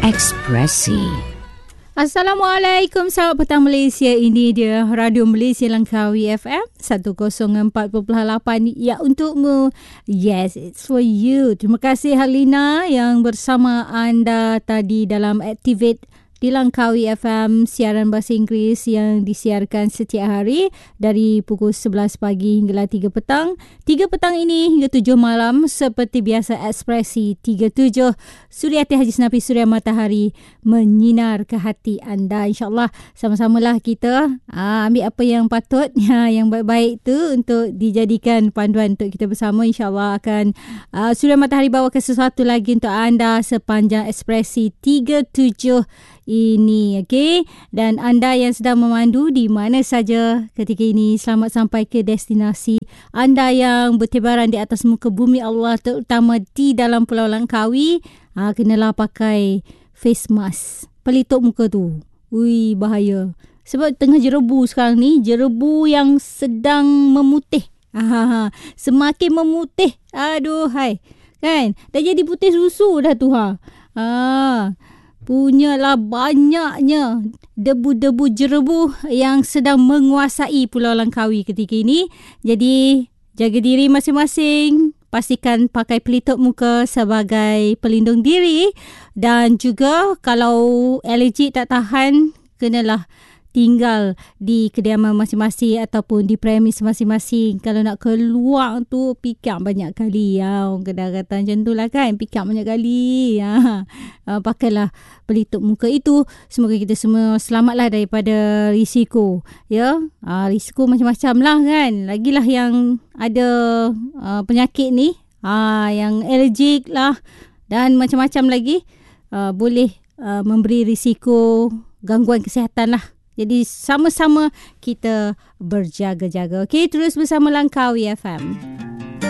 Ekspresi. Assalamualaikum, selamat petang Malaysia. Ini dia Radio Malaysia Langkawi FM 104.8 ya untukmu. Yes, it's for you. Terima kasih Halina yang bersama anda tadi dalam Activate di Langkawi FM, siaran bahasa Inggeris yang disiarkan setiap hari dari pukul 11 pagi hinggalah 3 petang. 3 petang ini hingga 7 malam seperti biasa Ekspresi 37 Suriati Haji Senapi Suria Matahari menyinar ke hati anda. InsyaAllah sama-samalah kita ambil apa yang patut, yang baik-baik tu untuk dijadikan panduan untuk kita bersama. InsyaAllah akan Suria Matahari bawakan sesuatu lagi untuk anda sepanjang Ekspresi 37 ini, okey. Dan anda yang sedang memandu di mana saja ketika ini, selamat sampai ke destinasi. Anda yang bertebaran di atas muka bumi Allah, terutama di dalam Pulau Langkawi, kenalah pakai face mask, pelitup muka tu. Ui, bahaya. Sebab tengah jerebu sekarang ni, jerebu yang sedang memutih. Semakin memutih. Aduh, hai. Kan? Dah jadi putih susu dah tu, punyalah banyaknya debu-debu jerebu yang sedang menguasai Pulau Langkawi ketika ini. Jadi, jaga diri masing-masing. Pastikan pakai pelitup muka sebagai pelindung diri. Dan juga kalau alergik tak tahan, kenalah tinggal di kediaman masing-masing ataupun di premis masing-masing. Kalau nak keluar tu, pikir banyak kali. Orang kata macam tu lah kan. Pikir banyak kali. Pakailah pelitup muka itu. Semoga kita semua selamatlah daripada risiko. Ya, risiko macam-macam lah kan. Lagilah yang ada penyakit ni. Yang alergik lah. Dan macam-macam lagi. Boleh memberi risiko gangguan kesihatan lah. Jadi sama-sama kita berjaga-jaga. Okey, terus bersama Langkawi FM.